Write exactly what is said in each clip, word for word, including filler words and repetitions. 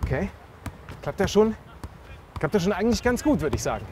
Okay. Klappt das schon? Klappt das schon eigentlich ganz gut, würde ich sagen.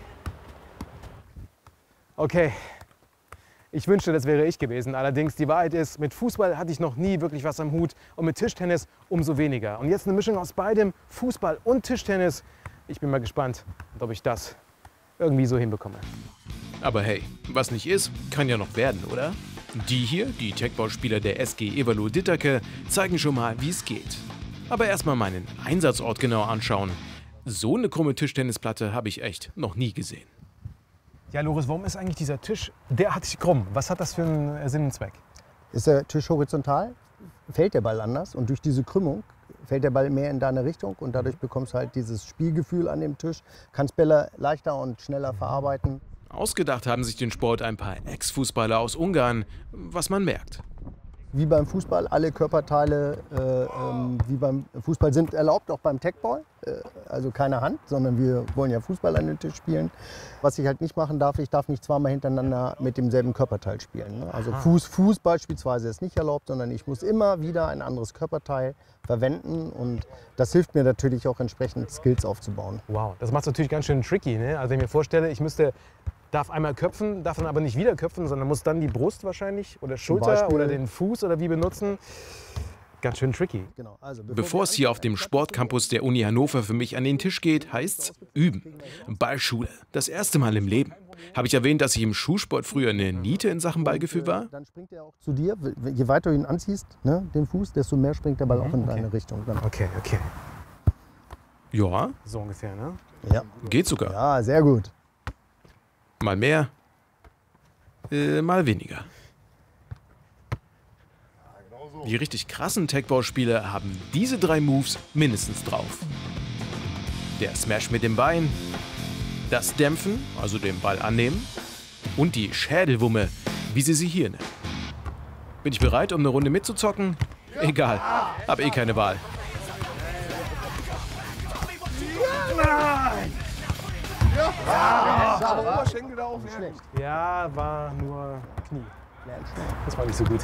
Okay. Ich wünschte, das wäre ich gewesen. Allerdings, die Wahrheit ist, mit Fußball hatte ich noch nie wirklich was am Hut und mit Tischtennis umso weniger. Und jetzt eine Mischung aus beidem, Fußball und Tischtennis. Ich bin mal gespannt, ob ich das irgendwie so hinbekomme. Aber hey, was nicht ist, kann ja noch werden, oder? Die hier, die Teckball-Spieler der S G Eberlo-Ditterke, zeigen schon mal, wie es geht. Aber erstmal meinen Einsatzort genau anschauen. So eine krumme Tischtennisplatte habe ich echt noch nie gesehen. Ja, Loris, warum ist eigentlich dieser Tisch derartig krumm? Was hat das für einen Sinn und Zweck? Ist der Tisch horizontal, fällt der Ball anders und durch diese Krümmung fällt der Ball mehr in deine Richtung und dadurch bekommst du halt dieses Spielgefühl an dem Tisch, kannst Bälle leichter und schneller verarbeiten. Ausgedacht haben sich den Sport ein paar Ex-Fußballer aus Ungarn, was man merkt. Wie beim Fußball, alle Körperteile äh, ähm, wie beim Fußball sind erlaubt, auch beim Teckball. Äh, also keine Hand, sondern wir wollen ja Fußball an den Tisch spielen. Was ich halt nicht machen darf, ich darf nicht zweimal hintereinander mit demselben Körperteil spielen. Ne? Also Fuß, Fuß beispielsweise ist nicht erlaubt, sondern ich muss immer wieder ein anderes Körperteil verwenden. Und das hilft mir natürlich auch entsprechend Skills aufzubauen. Wow, das macht es natürlich ganz schön tricky. Ne? Also wenn ich mir vorstelle, ich müsste darf einmal köpfen, darf dann aber nicht wieder köpfen, sondern muss dann die Brust wahrscheinlich oder Schulter oder den Fuß oder wie benutzen. Ganz schön tricky. Genau, also bevor, Bevor es hier auf dem Sportcampus der Uni Hannover für mich an den Tisch geht, heißt's üben. Ballschule. Das erste Mal im Leben. Habe ich erwähnt, dass ich im Schulsport früher eine Niete in Sachen Ballgefühl war? Dann springt er auch zu dir. Je weiter du ihn anziehst, ne, den Fuß, desto mehr springt der Ball auch in okay. deine Richtung. Dann. Okay, okay. Ja. So ungefähr, ne? Ja. Geht sogar. Ja, sehr gut. Mal mehr, äh, mal weniger. Die richtig krassen Teckball-Spieler haben diese drei Moves mindestens drauf. Der Smash mit dem Bein, das Dämpfen, also den Ball annehmen, und die Schädelwumme, wie sie sie hier nennen. Bin ich bereit, um eine Runde mitzuzocken? Egal, hab eh keine Wahl. Nein! Ja, ja, aber Oberschenkel da auch schlecht. Ja, war nur Knie. Das war nicht so gut.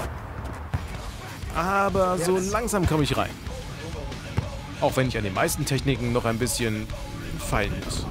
Aber so langsam komme ich rein. Auch wenn ich an den meisten Techniken noch ein bisschen feilen muss.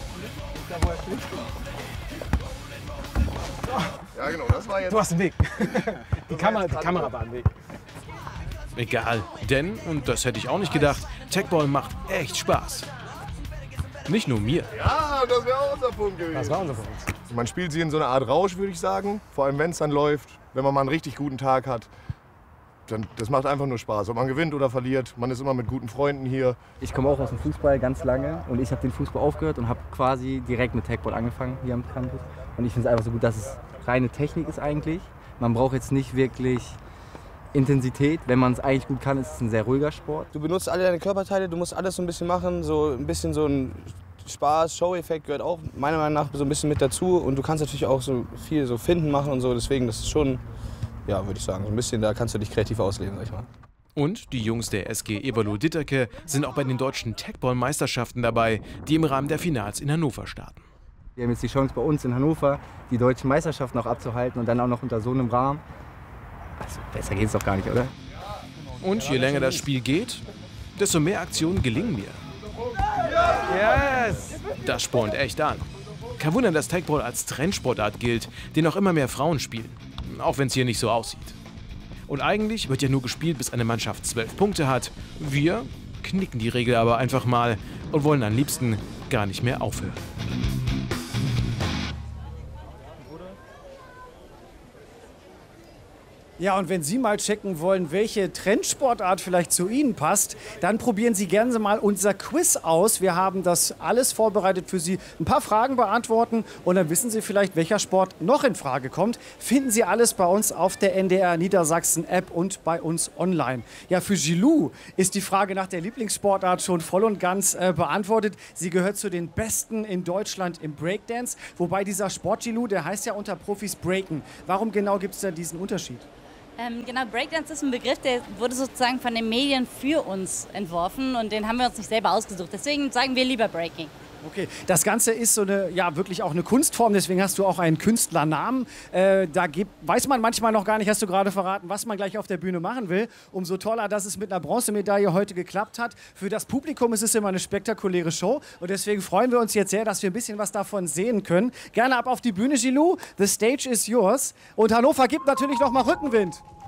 Ja, genau, das war jetzt. Du hast den Weg. Die Kamera, die Kamera war im Weg. Egal, denn, und das hätte ich auch nicht gedacht, Teckball macht echt Spaß. Nicht nur mir. Ja, das wäre auch unser Punkt gewesen. Das war unser Punkt. Man spielt sie in so einer Art Rausch, würde ich sagen. Vor allem, wenn es dann läuft. Wenn man mal einen richtig guten Tag hat. Dann, das macht einfach nur Spaß. Ob man gewinnt oder verliert, man ist immer mit guten Freunden hier. Ich komme auch aus dem Fußball ganz lange und ich habe den Fußball aufgehört und habe quasi direkt mit Teckball angefangen hier am Campus. Und ich finde es einfach so gut, dass es reine Technik ist eigentlich. Man braucht jetzt nicht wirklich Intensität. Wenn man es eigentlich gut kann, ist es ein sehr ruhiger Sport. Du benutzt alle deine Körperteile, du musst alles so ein bisschen machen, so ein bisschen so ein Spaß, Show-Effekt gehört auch meiner Meinung nach so ein bisschen mit dazu. Und du kannst natürlich auch so viel so Finden machen und so, deswegen das ist schon, ja, würde ich sagen, so ein bisschen, da kannst du dich kreativ ausleben, sag ich mal. Und die Jungs der S G Eberlo-Ditterke sind auch bei den deutschen Teckball-Meisterschaften dabei, die im Rahmen der Finals in Hannover starten. Wir haben jetzt die Chance bei uns in Hannover, die deutschen Meisterschaften auch abzuhalten und dann auch noch unter so einem Rahmen. Also besser geht's doch gar nicht, oder? Und je länger das Spiel geht, desto mehr Aktionen gelingen mir. Yes! Das spornt echt an. Kein Wunder, dass Teckball als Trendsportart gilt, den auch immer mehr Frauen spielen. Auch wenn es hier nicht so aussieht. Und eigentlich wird ja nur gespielt, bis eine Mannschaft zwölf Punkte hat. Wir knicken die Regel aber einfach mal und wollen am liebsten gar nicht mehr aufhören. Ja, und wenn Sie mal checken wollen, welche Trendsportart vielleicht zu Ihnen passt, dann probieren Sie gerne mal unser Quiz aus. Wir haben das alles vorbereitet für Sie. Ein paar Fragen beantworten und dann wissen Sie vielleicht, welcher Sport noch in Frage kommt. Finden Sie alles bei uns auf der N D R Niedersachsen App und bei uns online. Ja, für Gilou ist die Frage nach der Lieblingssportart schon voll und ganz äh, beantwortet. Sie gehört zu den Besten in Deutschland im Breakdance. Wobei dieser Sport Gilou, der heißt ja unter Profis Breaken. Warum genau gibt es da diesen Unterschied? Ähm, genau, Breakdance ist ein Begriff, der wurde sozusagen von den Medien für uns entworfen und den haben wir uns nicht selber ausgesucht. Deswegen sagen wir lieber Breaking. Okay, das Ganze ist so eine, ja, wirklich auch eine Kunstform, deswegen hast du auch einen Künstlernamen. Äh, da gibt, weiß man manchmal noch gar nicht, hast du gerade verraten, was man gleich auf der Bühne machen will. Umso toller, dass es mit einer Bronzemedaille heute geklappt hat. Für das Publikum ist es immer eine spektakuläre Show und deswegen freuen wir uns jetzt sehr, dass wir ein bisschen was davon sehen können. Gerne ab auf die Bühne, Gilou. The stage is yours. Und Hannover gibt natürlich noch mal Rückenwind.